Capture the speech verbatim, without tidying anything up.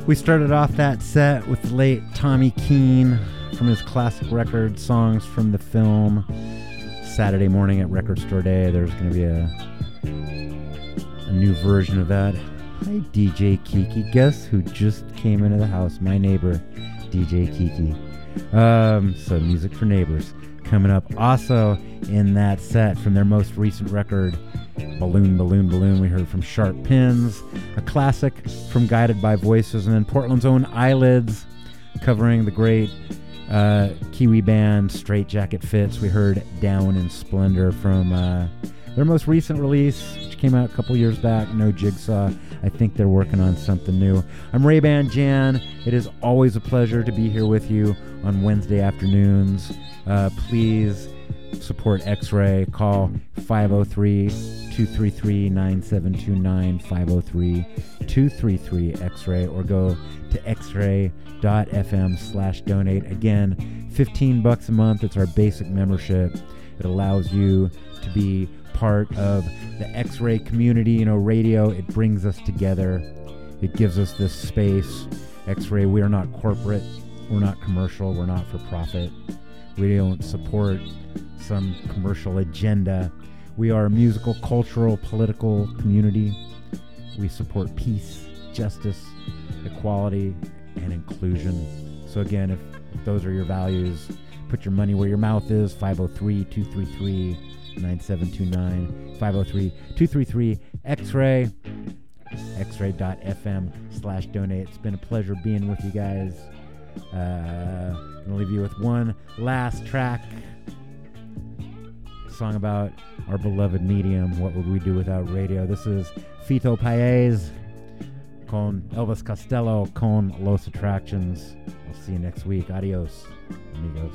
We started off that set with the late Tommy Keene from his classic record, Songs from the Film. Saturday morning at Record Store Day, there's going to be a a new version of that. Hi, D J Kiki. Guess who just came into the house? My neighbor, D J Kiki. Um, so music for neighbors. Coming up also in that set from their most recent record, Balloon, Balloon, Balloon, we heard from Sharp Pins, a classic from Guided by Voices, and then Portland's own Eyelids, covering the great uh, Kiwi band Straight Jacket Fits. We heard Down in Splendor from uh, their most recent release, which came out a couple years back, No Jigsaw. I think they're working on something new. I'm Ray-Ban Jan. It is always a pleasure to be here with you on Wednesday afternoons. Uh, please support X-Ray. Call five oh three, two three three, nine seven two nine, five oh three, two three three, X-Ray, or go to xray.fm slash donate. Again, fifteen bucks a month. It's our basic membership. It allows you to be part of the X-Ray community. You know, radio, it brings us together. It gives us this space. X-Ray, we are not corporate. We're not commercial. We're not for profit. We don't support some commercial agenda. We are a musical, cultural, political community. We support peace, justice, equality, and inclusion. So again, if, if those are your values, put your money where your mouth is. five oh three, two three three, nine seven two nine, five oh three, two three three, X-Ray, xray.fm slash donate. It's been a pleasure being with you guys. Uh, I'm going to leave you with one last track. Song about our beloved medium. What would we do without radio? This is Fito Paez con Elvis Costello con Los Attractions. I'll see you next week. Adios, amigos.